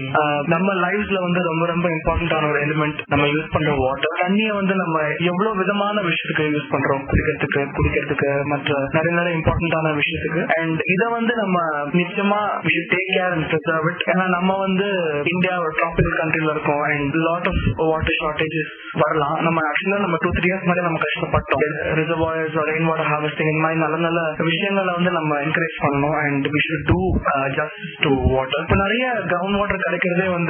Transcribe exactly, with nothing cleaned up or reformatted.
நம்ம லைஃப்ல வந்து ரொம்ப ரொம்ப இம்பார்ட்டன்டான ஒரு எலிமெண்ட் நம்ம யூஸ் பண்ற வாட்டர். தண்ணியை வந்து நம்ம எவ்வளவு விதமான விஷயத்துக்கு யூஸ் பண்றோம், குடிக்கிறதுக்கு குடிக்கிறதுக்கு மற்ற நிறைய நிறைய இம்பார்ட்டன்டான விஷயத்துக்கு. அண்ட் இதை வந்து நம்ம நிச்சயமா we should take care and preserve it. ஏன்னா நம்ம வந்து இந்தியா ஒரு ட்ராபிக்கல் கண்ட்ரில இருக்கோம் and lot of water shortages வரலாம். நம்ம ஆக்சுவலா நம்ம டூ த்ரீ இயர்ஸ் மாதிரி நம்ம கஷ்டப்பட்டோம். ரிசர்வாயர்ஸ் ரெயின் வாட்டர் ஹார்வெஸ்டிங் இந்த மாதிரி நல்ல நல்ல விஷயங்களை வந்து நம்ம என்கரேஜ் பண்ணணும். And we should do uh, justice to water. இப்ப நிறைய கிரவுண்ட் வாட்டர் கிடைக்கிறதே வந்து